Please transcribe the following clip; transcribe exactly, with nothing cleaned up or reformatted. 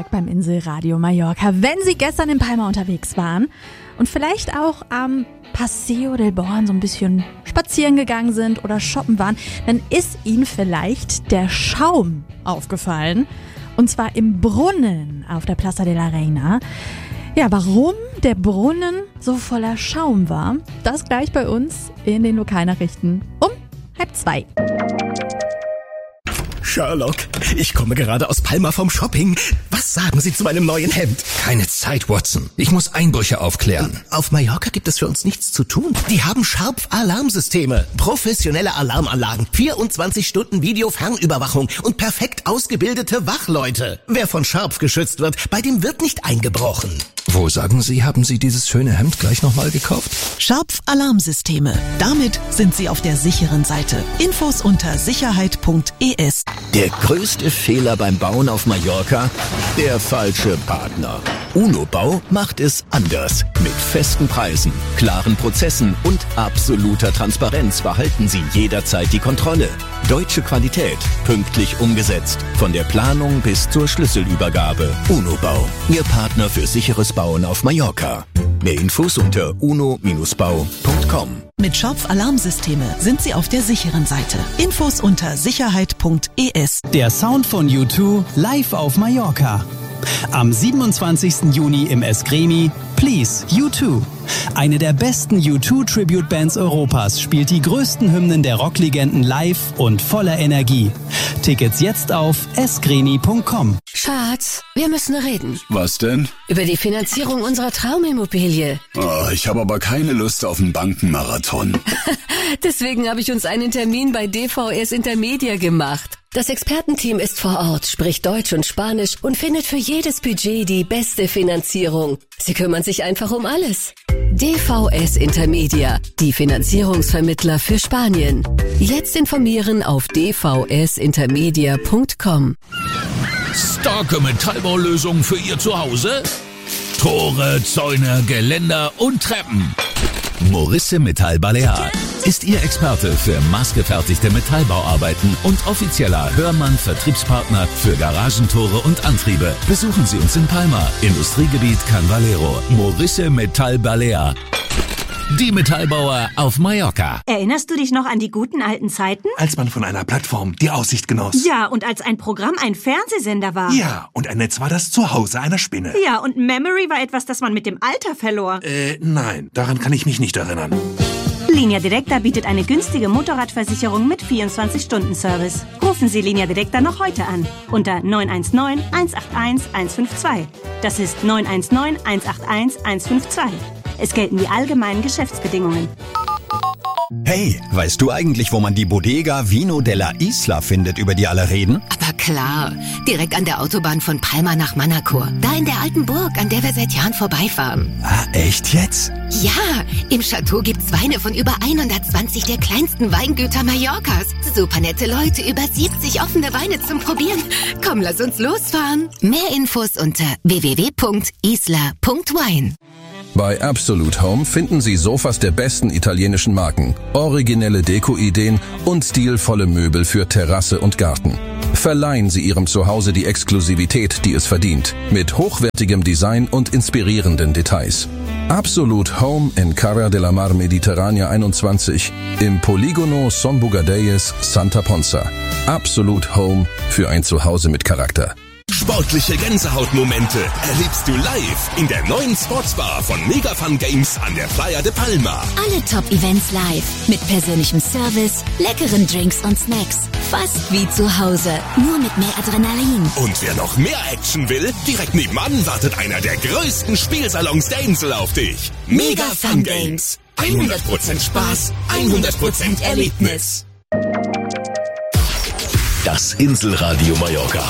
Tag beim Inselradio Mallorca. Wenn Sie gestern in Palma unterwegs waren und vielleicht auch am Paseo del Born so ein bisschen spazieren gegangen sind oder shoppen waren, dann ist Ihnen vielleicht der Schaum aufgefallen. Und zwar im Brunnen auf der Plaza de la Reina. Ja, warum der Brunnen so voller Schaum war, das gleich bei uns in den Lokalnachrichten um halb zwei. Sherlock, ich komme gerade aus Palma vom Shopping. Was sagen Sie zu meinem neuen Hemd? Keine Zeit, Watson. Ich muss Einbrüche aufklären. Auf Mallorca gibt es für uns nichts zu tun. Die haben Sharp-Alarmsysteme, professionelle Alarmanlagen, vierundzwanzig Stunden Video-Fernüberwachung und perfekt ausgebildete Wachleute. Wer von Sharp geschützt wird, bei dem wird nicht eingebrochen. Wo, sagen Sie, haben Sie dieses schöne Hemd gleich nochmal gekauft? Sharp Alarmsysteme. Damit sind Sie auf der sicheren Seite. Infos unter sicherheit punkt e s. Der größte Fehler beim Bauen auf Mallorca? Der falsche Partner. UNO-Bau macht es anders. Mit festen Preisen, klaren Prozessen und absoluter Transparenz behalten Sie jederzeit die Kontrolle. Deutsche Qualität, pünktlich umgesetzt. Von der Planung bis zur Schlüsselübergabe. UNO-Bau, Ihr Partner für sicheres Bauen auf Mallorca. Mehr Infos unter uno Bindestrich bau punkt com. Mit Schopf Alarmsysteme sind Sie auf der sicheren Seite. Infos unter sicherheit punkt e s. Der Sound von U zwei live auf Mallorca. Am siebenundzwanzigsten Juni im Eskreni, Please, U zwei. Eine der besten U zwei Tribute-Bands Europas spielt die größten Hymnen der Rocklegenden live und voller Energie. Tickets jetzt auf eskreni punkt com. Schatz, wir müssen reden. Was denn? Über die Finanzierung unserer Traumimmobilie. Oh, ich habe aber keine Lust auf einen Bankenmarathon. Deswegen habe ich uns einen Termin bei D V S Intermedia gemacht. Das Expertenteam ist vor Ort, spricht Deutsch und Spanisch und findet für jedes Budget die beste Finanzierung. Sie kümmern sich einfach um alles. D V S Intermedia, die Finanzierungsvermittler für Spanien. Jetzt informieren auf d v s intermedia punkt com. Starke Metallbaulösungen für Ihr Zuhause? Tore, Zäune, Geländer und Treppen. Morisse Metall Balear ist Ihr Experte für maßgefertigte Metallbauarbeiten und offizieller Hörmann-Vertriebspartner für Garagentore und Antriebe. Besuchen Sie uns in Palma, Industriegebiet Can Valero. Morisse Metall Balear. Die Metallbauer auf Mallorca. Erinnerst du dich noch an die guten alten Zeiten? Als man von einer Plattform die Aussicht genoss. Ja, und als ein Programm ein Fernsehsender war. Ja, und ein Netz war das Zuhause einer Spinne. Ja, und Memory war etwas, das man mit dem Alter verlor. Äh, nein, daran kann ich mich nicht erinnern. Linea Directa bietet eine günstige Motorradversicherung mit vierundzwanzig Stunden Service. Rufen Sie Linea Directa noch heute an. Unter neun eins neun, eins acht eins, eins fünf zwei. Das ist neun eins neun, eins acht eins, eins fünf zwei. Es gelten die allgemeinen Geschäftsbedingungen. Hey, weißt du eigentlich, wo man die Bodega Vino della Isla findet, über die alle reden? Aber klar, direkt an der Autobahn von Palma nach Manacor. Da in der alten Burg, an der wir seit Jahren vorbeifahren. Ah, echt jetzt? Ja, im Chateau gibt's Weine von über hundertzwanzig der kleinsten Weingüter Mallorcas. Super nette Leute, über siebzig offene Weine zum Probieren. Komm, lass uns losfahren. Mehr Infos unter w w w punkt isla punkt wine. Bei Absolute Home finden Sie Sofas der besten italienischen Marken, originelle Deko-Ideen und stilvolle Möbel für Terrasse und Garten. Verleihen Sie Ihrem Zuhause die Exklusivität, die es verdient, mit hochwertigem Design und inspirierenden Details. Absolute Home in Cara de la Mar Mediterranea einundzwanzig im Poligono Son Bugadeyes, Santa Ponza. Absolute Home für ein Zuhause mit Charakter. Sportliche Gänsehautmomente erlebst du live in der neuen Sportsbar von Mega Fun Games an der Playa de Palma. Alle Top-Events live mit persönlichem Service, leckeren Drinks und Snacks. Fast wie zu Hause, nur mit mehr Adrenalin. Und wer noch mehr Action will, direkt nebenan wartet einer der größten Spielsalons der Insel auf dich. Mega Fun Games. hundert Prozent Spaß, hundert Prozent Erlebnis. Das Inselradio Mallorca.